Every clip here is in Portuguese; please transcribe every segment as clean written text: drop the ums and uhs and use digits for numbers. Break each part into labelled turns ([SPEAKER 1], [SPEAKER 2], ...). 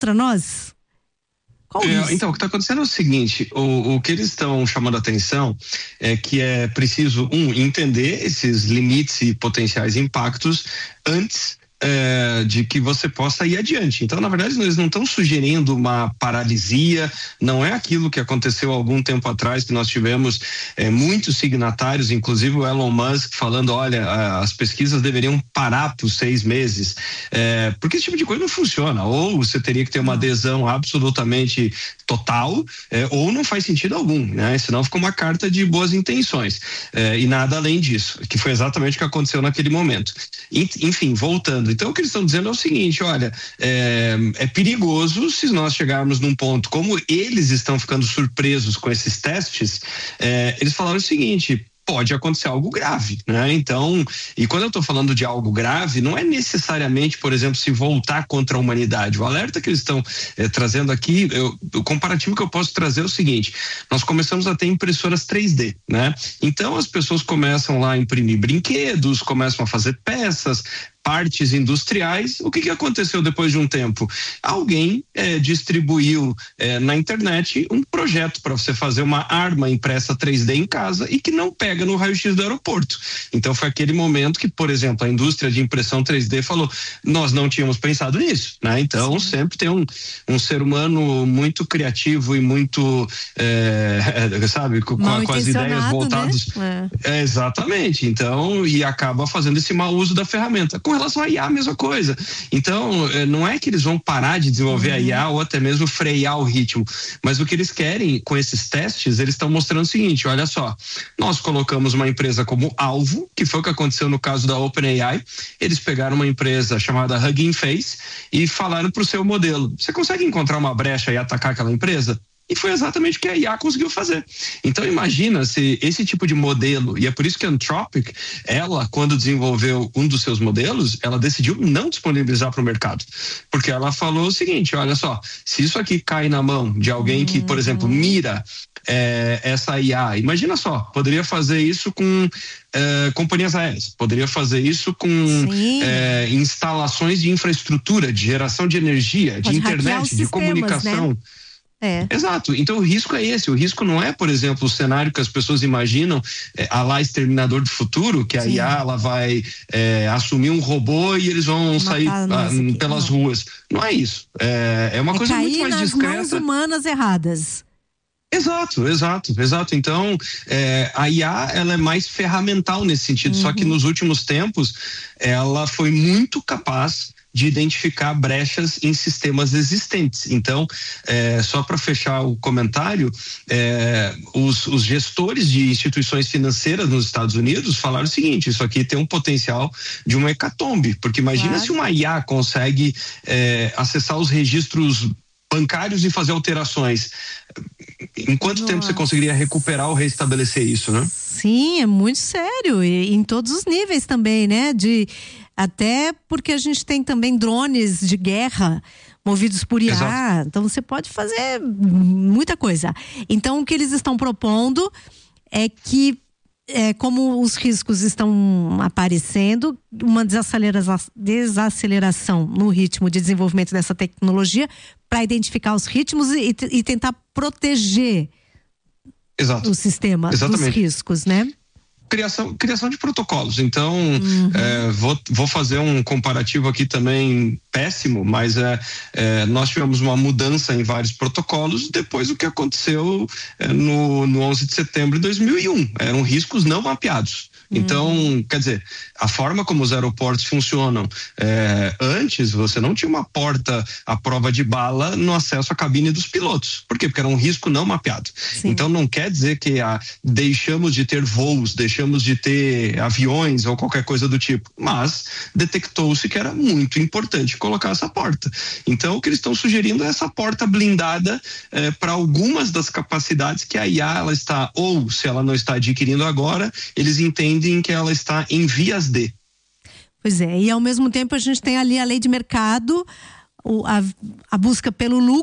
[SPEAKER 1] contra nós? Qual isso?
[SPEAKER 2] Então, o que está acontecendo é o seguinte, o que eles estão chamando a atenção é que é preciso, entender esses limites e potenciais impactos antes de que você possa ir adiante. Então, na verdade, eles não estão sugerindo uma paralisia, não é aquilo que aconteceu há algum tempo atrás, que nós tivemos muitos signatários, inclusive o Elon Musk, falando, olha, as pesquisas deveriam parar por 6 meses, porque esse tipo de coisa não funciona, ou você teria que ter uma adesão absolutamente total, ou não faz sentido algum, né? Senão fica uma carta de boas intenções, e nada além disso, que foi exatamente o que aconteceu naquele momento. Enfim, voltando, então o que eles estão dizendo é o seguinte, olha, é perigoso se nós chegarmos num ponto, como eles estão ficando surpresos com esses testes, eles falaram o seguinte, pode acontecer algo grave, né? Então, e quando eu estou falando de algo grave, não é necessariamente, por exemplo, se voltar contra a humanidade. O alerta que eles estão trazendo aqui, o comparativo que eu posso trazer é o seguinte, nós começamos a ter impressoras 3D, né? Então as pessoas começam lá a imprimir brinquedos, começam a fazer peças, partes industriais. O que aconteceu depois de um tempo? Alguém distribuiu na internet um projeto para você fazer uma arma impressa 3D em casa e que não pega no raio-x do aeroporto. Então foi aquele momento que, por exemplo, a indústria de impressão 3D falou, nós não tínhamos pensado nisso, né? Então sempre tem um ser humano muito criativo e muito sabe, com as ideias voltadas, né? Exatamente, então, e acaba fazendo esse mau uso da ferramenta. Com relação à IA, a mesma coisa. Então, não é que eles vão parar de desenvolver a IA ou até mesmo frear o ritmo, mas o que eles querem com esses testes, eles estão mostrando o seguinte, olha só, nós colocamos uma empresa como alvo, que foi o que aconteceu no caso da OpenAI, eles pegaram uma empresa chamada Hugging Face e falaram para o seu modelo, você consegue encontrar uma brecha e atacar aquela empresa? E foi exatamente o que a IA conseguiu fazer. Então imagina se esse tipo de modelo, e é por isso que a Anthropic, ela, quando desenvolveu um dos seus modelos, ela decidiu não disponibilizar para o mercado, porque ela falou o seguinte, olha só, se isso aqui cai na mão de alguém que, por exemplo, mira essa IA, imagina só, poderia fazer isso com companhias aéreas, poderia fazer isso com instalações de infraestrutura, de geração de energia, de internet, de comunicação, né? Exato, então o risco é esse, o risco não é, por exemplo, o cenário que as pessoas imaginam, a lá Exterminador do Futuro, que a IA ela vai assumir um robô e eles vão sair pelas ruas, não é isso, é uma coisa muito mais discreta.
[SPEAKER 1] Cair nas mãos humanas erradas.
[SPEAKER 2] Exato. Então, a IA, ela é mais ferramental nesse sentido, só que nos últimos tempos, ela foi muito capaz de identificar brechas em sistemas existentes. Então, só para fechar o comentário, os gestores de instituições financeiras nos Estados Unidos falaram o seguinte, isso aqui tem um potencial de uma hecatombe, porque imagina se uma IA consegue acessar os registros bancários e fazer alterações. Em quanto tempo você conseguiria recuperar ou restabelecer isso, né?
[SPEAKER 1] Sim, é muito sério, e em todos os níveis também, né? Até porque a gente tem também drones de guerra movidos por IA, exato. Então você pode fazer muita coisa. Então o que eles estão propondo é que como os riscos estão aparecendo, uma desaceleração no ritmo de desenvolvimento dessa tecnologia para identificar os ritmos e tentar proteger o sistema dos riscos, né?
[SPEAKER 2] Criação de protocolos. Então, vou fazer um comparativo aqui também péssimo, mas nós tivemos uma mudança em vários protocolos depois do que aconteceu no 11 de setembro de 2001. Eram riscos não mapeados. Então, quer dizer, a forma como os aeroportos funcionam, antes você não tinha uma porta à prova de bala no acesso à cabine dos pilotos. Por quê? Porque era um risco não mapeado. Sim. Então não quer dizer que deixamos de ter voos, deixamos de ter aviões ou qualquer coisa do tipo, mas detectou-se que era muito importante colocar essa porta. Então o que eles estão sugerindo é essa porta blindada para algumas das capacidades que a IA ela está, ou se ela não está adquirindo agora, eles entendem que ela está em vias de.
[SPEAKER 1] Pois é, e ao mesmo tempo a gente tem ali a lei de mercado, a busca pelo lucro,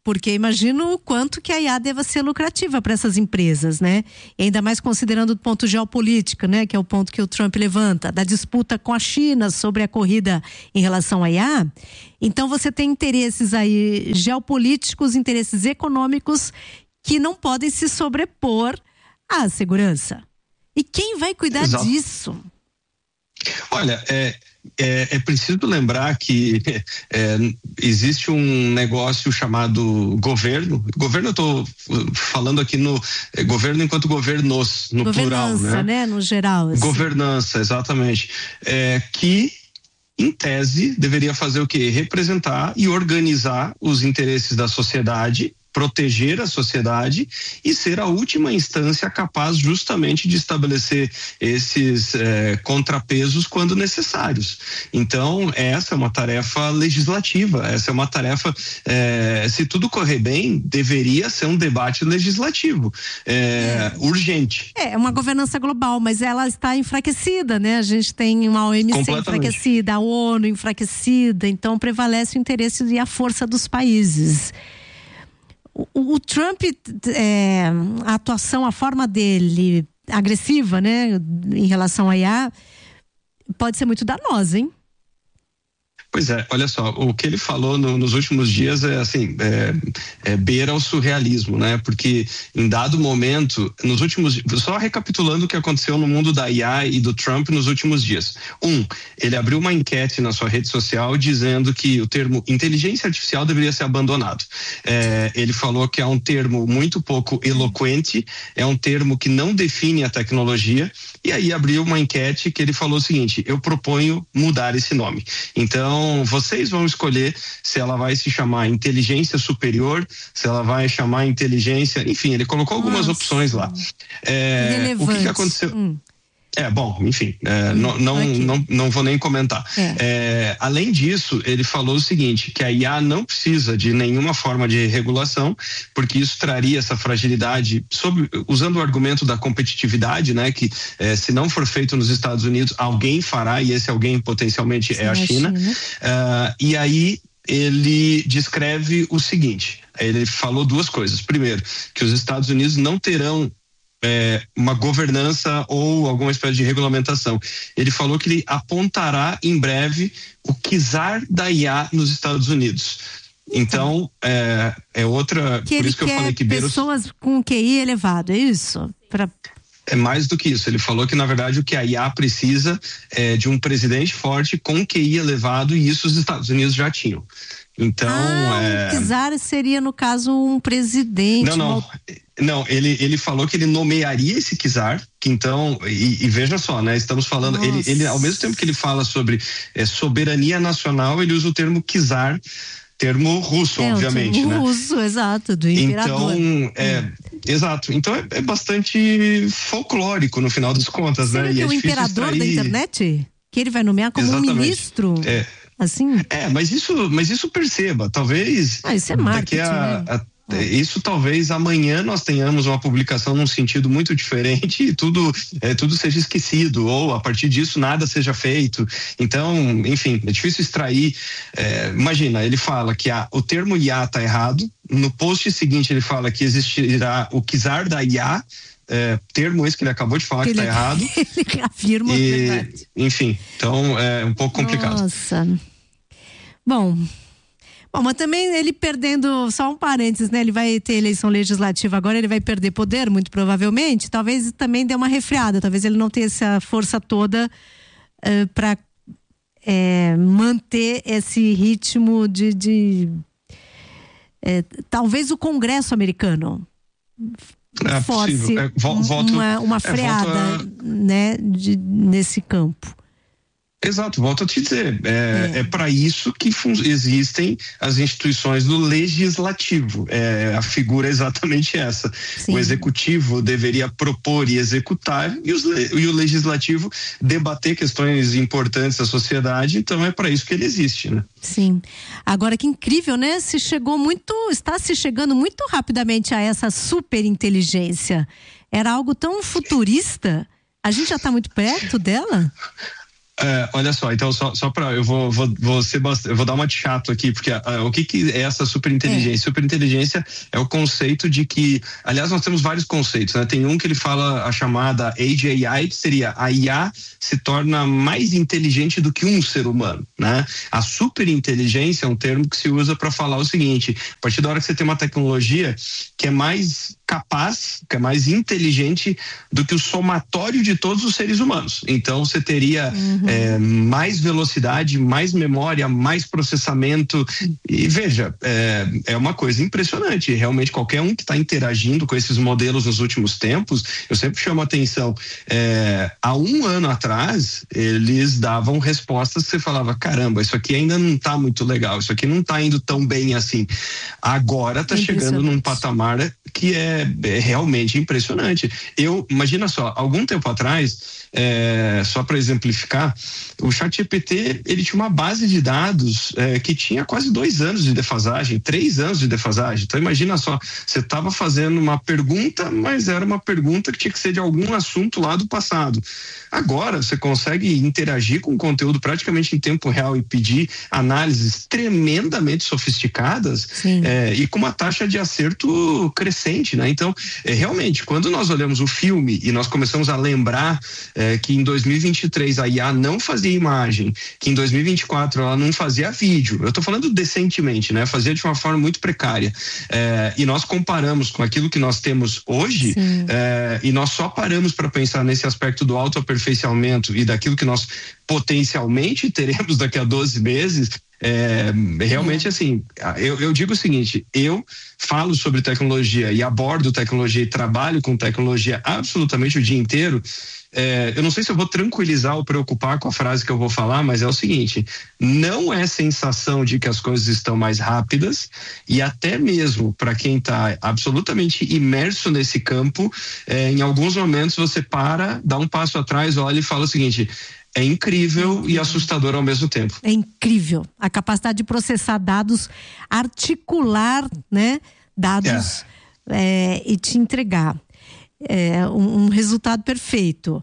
[SPEAKER 1] porque imagino o quanto que a IA deva ser lucrativa para essas empresas, né? E ainda mais considerando o ponto geopolítico, né? Que é o ponto que o Trump levanta, da disputa com a China sobre a corrida em relação à IA. Então você tem interesses aí geopolíticos, interesses econômicos que não podem se sobrepor à segurança. E quem vai cuidar disso?
[SPEAKER 2] Olha, é preciso lembrar que existe um negócio chamado governo. Governo, eu estou falando aqui no governo enquanto governos, no plural,
[SPEAKER 1] né? No geral. Assim.
[SPEAKER 2] Governança, exatamente. Que, em tese, deveria fazer o quê? Representar e organizar os interesses da sociedade, proteger a sociedade e ser a última instância capaz justamente de estabelecer esses contrapesos quando necessários. Então, essa é uma tarefa legislativa, essa é uma tarefa, se tudo correr bem, deveria ser um debate legislativo, urgente.
[SPEAKER 1] É uma governança global, mas ela está enfraquecida, né? A gente tem uma OMC enfraquecida, a ONU enfraquecida, então prevalece o interesse e a força dos países. O Trump, a atuação, a forma dele agressiva, né, em relação à IA, pode ser muito danosa, hein?
[SPEAKER 2] Pois é, olha só, o que ele falou nos últimos dias beira o surrealismo, né? Porque em dado momento, só recapitulando o que aconteceu no mundo da IA e do Trump nos últimos dias. Ele abriu uma enquete na sua rede social dizendo que o termo inteligência artificial deveria ser abandonado. Ele falou que é um termo muito pouco eloquente, é um termo que não define a tecnologia, e aí abriu uma enquete que ele falou o seguinte: eu proponho mudar esse nome. Então, vocês vão escolher se ela vai se chamar inteligência superior, se ela vai chamar inteligência, enfim, ele colocou algumas opções lá. O que aconteceu? Enfim, não vou nem comentar. Além disso, ele falou o seguinte, que a IA não precisa de nenhuma forma de regulação, porque isso traria essa fragilidade, usando o argumento da competitividade, né? Que se não for feito nos Estados Unidos, alguém fará, e esse alguém potencialmente é a China. E aí ele descreve o seguinte, ele falou duas coisas. Primeiro, que os Estados Unidos não terão uma governança ou alguma espécie de regulamentação. Ele falou que ele apontará em breve o czar da IA nos Estados Unidos. Então, outra...
[SPEAKER 1] Que por isso que eu falei que pessoas com QI elevado, é isso?
[SPEAKER 2] É mais do que isso. Ele falou que, na verdade, o que a IA precisa é de um presidente forte com QI elevado, e isso os Estados Unidos já tinham. Então,
[SPEAKER 1] o czar seria, no caso, um presidente.
[SPEAKER 2] Não, ele falou que ele nomearia esse czar, que então, e veja só, né, estamos falando, ele ao mesmo tempo que ele fala sobre soberania nacional, ele usa o termo czar, termo russo, obviamente,
[SPEAKER 1] termo
[SPEAKER 2] né?
[SPEAKER 1] russo, exato, do imperador.
[SPEAKER 2] Então, exato, então é bastante folclórico no final das contas,
[SPEAKER 1] né?
[SPEAKER 2] E
[SPEAKER 1] é o imperador da internet? Que ele vai nomear como um ministro? Assim?
[SPEAKER 2] Mas isso perceba, talvez
[SPEAKER 1] isso é marketing,
[SPEAKER 2] isso talvez amanhã nós tenhamos uma publicação num sentido muito diferente e tudo seja esquecido, ou a partir disso nada seja feito. Então, enfim, é difícil extrair. Imagina, ele fala que o termo IA está errado, no post seguinte ele fala que existirá o czar da IA, termo esse que ele acabou de falar que está errado.
[SPEAKER 1] Ele afirma a verdade.
[SPEAKER 2] Enfim, então é um pouco complicado.
[SPEAKER 1] Nossa. Bom, mas também ele perdendo, só um parênteses, né? Ele vai ter eleição legislativa agora, ele vai perder poder, muito provavelmente. Talvez também dê uma resfriada, talvez ele não tenha essa força toda para manter esse ritmo de talvez o Congresso americano force uma freada, né, nesse campo.
[SPEAKER 2] Exato, volto a te dizer, é para isso que existem as instituições do legislativo, a figura é exatamente essa. Sim. O executivo deveria propor e executar, e o legislativo debater questões importantes da sociedade, então é para isso que ele existe, né?
[SPEAKER 1] Sim, agora que incrível, né? Está se chegando muito rapidamente a essa superinteligência, era algo tão futurista, a gente já está muito perto dela?
[SPEAKER 2] Olha só, então só para eu vou dar uma de chato aqui, porque o que é essa superinteligência? Superinteligência é o conceito de que, aliás, nós temos vários conceitos, né? Tem um que ele fala a chamada AGI, que seria a IA se torna mais inteligente do que um ser humano, né? A superinteligência é um termo que se usa para falar o seguinte: a partir da hora que você tem uma tecnologia que é mais capaz, que é mais inteligente do que o somatório de todos os seres humanos. Então você teria mais velocidade, mais memória, mais processamento. E veja, é uma coisa impressionante. Realmente, qualquer um que está interagindo com esses modelos nos últimos tempos, eu sempre chamo a atenção. Há um ano atrás, eles davam respostas que você falava: caramba, isso aqui ainda não está muito legal, isso aqui não está indo tão bem assim. Agora está chegando num patamar que é realmente impressionante. Imagina só, algum tempo atrás, só para exemplificar, o ChatGPT, ele tinha uma base de dados que tinha quase 2 anos de defasagem, 3 anos de defasagem. Então imagina só, você estava fazendo uma pergunta, mas era uma pergunta que tinha que ser de algum assunto lá do passado. Agora você consegue interagir com o conteúdo praticamente em tempo real e pedir análises tremendamente sofisticadas e com uma taxa de acerto crescente, né? Então, realmente, quando nós olhamos o filme e nós começamos a lembrar que em 2023 a IA não fazia imagem, que em 2024 ela não fazia vídeo, eu estou falando decentemente, né? Fazia de uma forma muito precária, e nós comparamos com aquilo que nós temos hoje, e nós só paramos para pensar nesse aspecto do autoaperfeiçoamento e daquilo que nós potencialmente teremos daqui a 12 meses. Realmente assim, eu digo o seguinte: eu falo sobre tecnologia e abordo tecnologia e trabalho com tecnologia absolutamente o dia inteiro. Eu não sei se eu vou tranquilizar ou preocupar com a frase que eu vou falar, mas é o seguinte: não é sensação de que as coisas estão mais rápidas, e até mesmo para quem está absolutamente imerso nesse campo, em alguns momentos você para, dá um passo atrás, olha e fala o seguinte: é incrível e assustador ao mesmo tempo.
[SPEAKER 1] É incrível. A capacidade de processar dados, articular, né, dados e te entregar um resultado perfeito.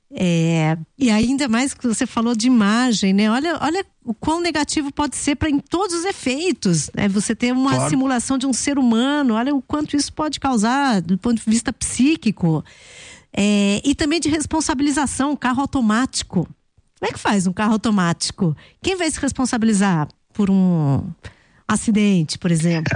[SPEAKER 1] E ainda mais que você falou de imagem, né? Olha o quão negativo pode ser em todos os efeitos, né? Você ter uma simulação de um ser humano, olha o quanto isso pode causar do ponto de vista psíquico. E também de responsabilização, carro automático. Como é que faz um carro automático? Quem vai se responsabilizar por um acidente, por exemplo?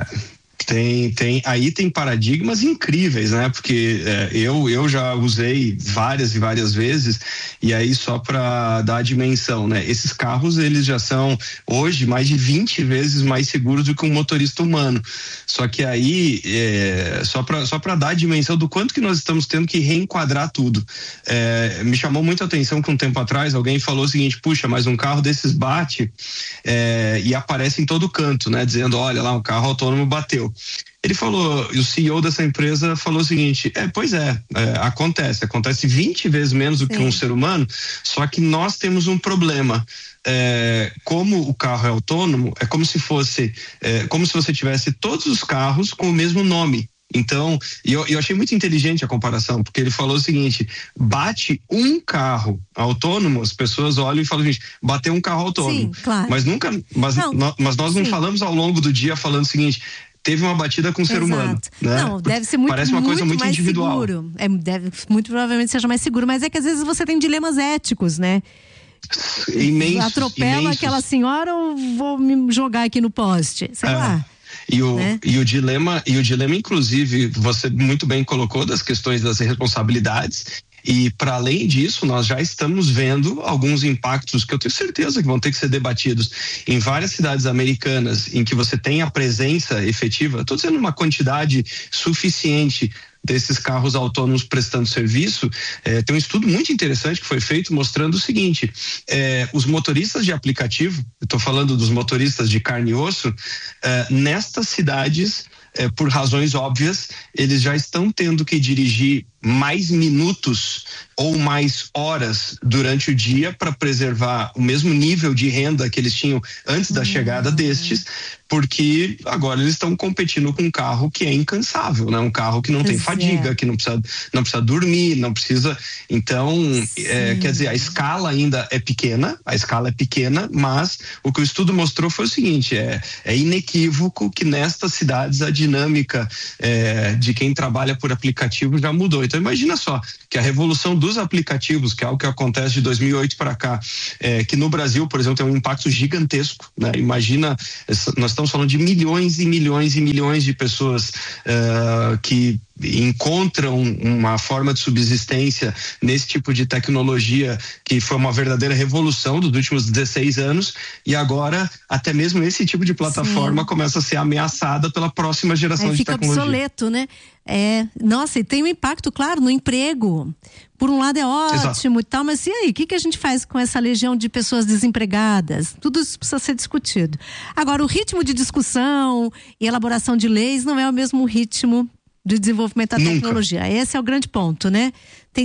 [SPEAKER 2] Aí tem paradigmas incríveis, né? Porque eu já usei várias e várias vezes, e aí só para dar a dimensão, né? Esses carros, eles já são hoje mais de 20 vezes mais seguros do que um motorista humano. Só que aí, só para dar a dimensão do quanto que nós estamos tendo que reenquadrar tudo. Me chamou muito a atenção que um tempo atrás alguém falou o seguinte: puxa, mas um carro desses bate e aparece em todo canto, né? Dizendo, olha lá, um carro autônomo bateu. Ele falou, e o CEO dessa empresa falou o seguinte: acontece 20 vezes menos do que um ser humano, só que nós temos um problema. Como o carro é autônomo, é como se você tivesse todos os carros com o mesmo nome. Então, eu achei muito inteligente a comparação, porque ele falou o seguinte: bate um carro autônomo, as pessoas olham e falam, gente, bateu um carro autônomo. Sim, claro. Mas nós não falamos ao longo do dia falando o seguinte: teve uma batida com um ser humano. Né?
[SPEAKER 1] Não, deve ser parece uma coisa muito individual. Seguro. Muito provavelmente seja mais seguro, mas é que às vezes você tem dilemas éticos, né?
[SPEAKER 2] Imensos.
[SPEAKER 1] Atropela aquela senhora ou vou me jogar aqui no poste? Sei lá.
[SPEAKER 2] E o dilema, inclusive, você muito bem colocou, das questões das responsabilidades. E para além disso, nós já estamos vendo alguns impactos que eu tenho certeza que vão ter que ser debatidos em várias cidades americanas, em que você tem a presença efetiva, estou dizendo uma quantidade suficiente desses carros autônomos prestando serviço. Tem um estudo muito interessante que foi feito mostrando o seguinte: os motoristas de aplicativo, eu estou falando dos motoristas de carne e osso, nestas cidades, por razões óbvias, eles já estão tendo que dirigir mais minutos ou mais horas durante o dia para preservar o mesmo nível de renda que eles tinham antes da chegada destes, porque agora eles estão competindo com um carro que é incansável, né? Um carro que não tem fadiga, que não precisa dormir, não precisa. Então, quer dizer, a escala ainda é pequena, mas o que o estudo mostrou foi o seguinte: é inequívoco que nestas cidades a dinâmica de quem trabalha por aplicativo já mudou. Então, imagina só que a revolução dos aplicativos, que é algo que acontece de 2008 para cá, que no Brasil, por exemplo, tem um impacto gigantesco, né? Imagina, nós estamos falando de milhões e milhões e milhões de pessoas que encontram uma forma de subsistência nesse tipo de tecnologia, que foi uma verdadeira revolução dos últimos 16 anos, e agora até mesmo esse tipo de plataforma começa a ser ameaçada pela próxima geração de tecnologia.
[SPEAKER 1] Fica obsoleto, né? Nossa, e tem um impacto, claro, no emprego. Por um lado é ótimo e tal, mas e aí, o que a gente faz com essa legião de pessoas desempregadas? Tudo isso precisa ser discutido. Agora, o ritmo de discussão e elaboração de leis não é o mesmo ritmo de desenvolvimento da tecnologia. Esse é o grande ponto, né?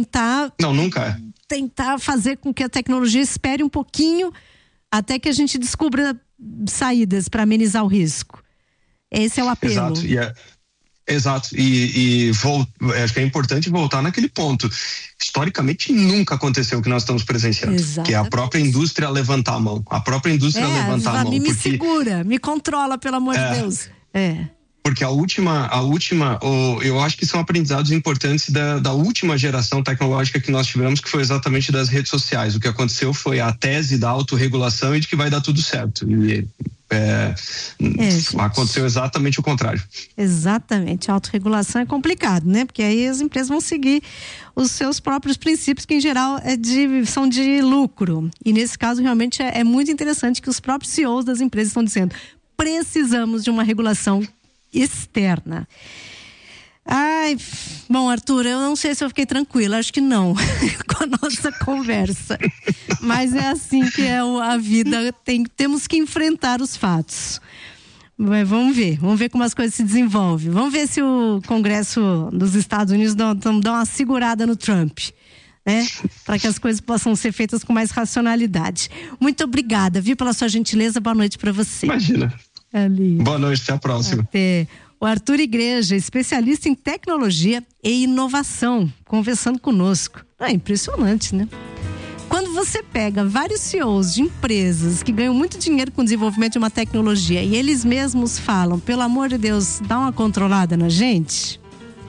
[SPEAKER 1] Tentar fazer com que a tecnologia espere um pouquinho até que a gente descubra saídas para amenizar o risco. Esse é o apelo.
[SPEAKER 2] Exato, acho que é importante voltar naquele ponto. Historicamente nunca aconteceu o que nós estamos presenciando. Exatamente. Que é a própria indústria levantar a mão.
[SPEAKER 1] Me segura, me controla, pelo amor de Deus.
[SPEAKER 2] Porque a última, eu acho que são aprendizados importantes da última geração tecnológica que nós tivemos, que foi exatamente das redes sociais. O que aconteceu foi a tese da autorregulação e de que vai dar tudo certo. Aconteceu exatamente o contrário.
[SPEAKER 1] Exatamente, a autorregulação é complicado, né? Porque aí as empresas vão seguir os seus próprios princípios, que em geral são de lucro. E nesse caso realmente é muito interessante que os próprios CEOs das empresas estão dizendo: precisamos de uma regulação externa. Bom, Arthur, eu não sei se eu fiquei tranquila, acho que não com a nossa conversa, mas é assim que é a vida, temos que enfrentar os fatos. Mas vamos ver como as coisas se desenvolvem, vamos ver se o Congresso dos Estados Unidos dá uma segurada no Trump, né? Para que as coisas possam ser feitas com mais racionalidade. Muito obrigada, pela sua gentileza, boa noite para você.
[SPEAKER 2] Imagina. Boa noite, até a próxima.
[SPEAKER 1] Até. O Arthur Igreja, especialista em tecnologia e inovação, conversando conosco. É impressionante, né? Quando você pega vários CEOs de empresas que ganham muito dinheiro com o desenvolvimento de uma tecnologia e eles mesmos falam: pelo amor de Deus, dá uma controlada na gente,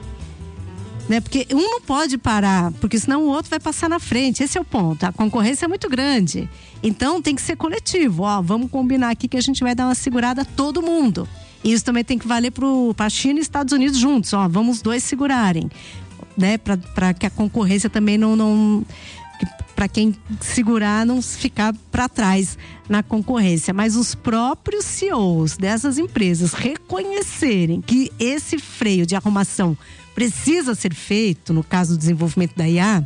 [SPEAKER 1] né? Porque um não pode parar, porque senão o outro vai passar na frente. Esse é o ponto. A concorrência é muito grande. Então tem que ser coletivo. Vamos combinar aqui que a gente vai dar uma segurada a todo mundo. E isso também tem que valer para a China e Estados Unidos juntos. Vamos os dois segurarem, né? Para que a concorrência também não para quem segurar não ficar para trás na concorrência. Mas os próprios CEOs dessas empresas reconhecerem que esse freio de arrumação precisa ser feito, no caso do desenvolvimento da IA,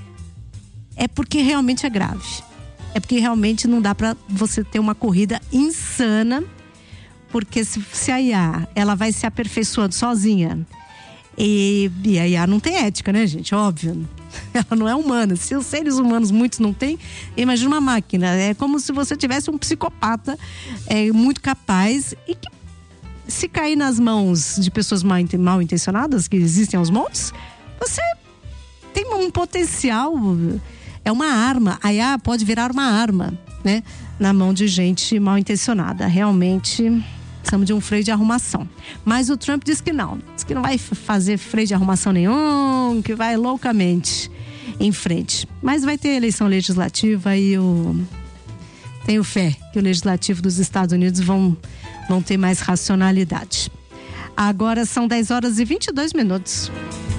[SPEAKER 1] é porque realmente é grave. É porque realmente não dá para você ter uma corrida insana, porque se a IA ela vai se aperfeiçoando sozinha, e a IA não tem ética, né, gente? Óbvio. Ela não é humana. Se os seres humanos muitos não têm, imagina uma máquina. É como se você tivesse um psicopata muito capaz e que, se cair nas mãos de pessoas mal intencionadas, que existem aos montes, você tem um potencial. É uma arma. A IA pode virar uma arma, né? Na mão de gente mal intencionada. Realmente precisamos de um freio de arrumação. Mas o Trump diz que não. Diz que não vai fazer freio de arrumação nenhum, que vai loucamente em frente. Mas vai ter eleição legislativa e tenho fé que o legislativo dos Estados Unidos vão ter mais racionalidade. Agora são 10h22.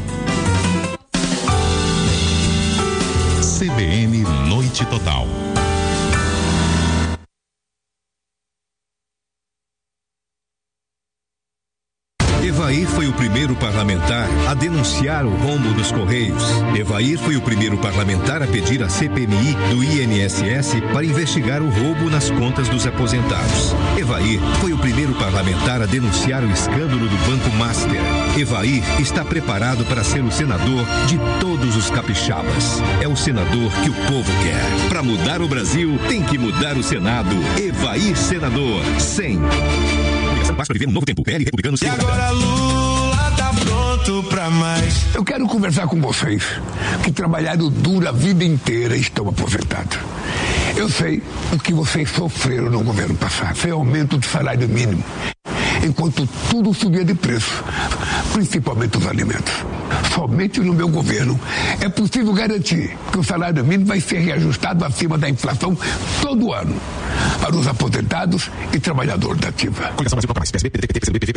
[SPEAKER 3] CBN Noite Total.
[SPEAKER 4] Evair foi o primeiro parlamentar a denunciar o rombo dos Correios. Evair foi o primeiro parlamentar a pedir a CPMI do INSS para investigar o roubo nas contas dos aposentados. Evair foi o primeiro parlamentar a denunciar o escândalo do Banco Master. Evair está preparado para ser o senador de todos os capixabas. É o senador que o povo quer. Para mudar o Brasil, tem que mudar o Senado. Evair Senador. 100. Basta viver um novo tempo. PL Republicanos.
[SPEAKER 5] E agora Lula tá pronto pra mais.
[SPEAKER 6] Eu quero conversar com vocês que trabalharam duro a vida inteira e estão aposentados. Eu sei o que vocês sofreram no governo passado. Foi aumento do salário mínimo, enquanto tudo subia de preço, principalmente os alimentos. Somente no meu governo é possível garantir que o salário mínimo vai ser reajustado acima da inflação todo ano para os aposentados e trabalhadores da ativa.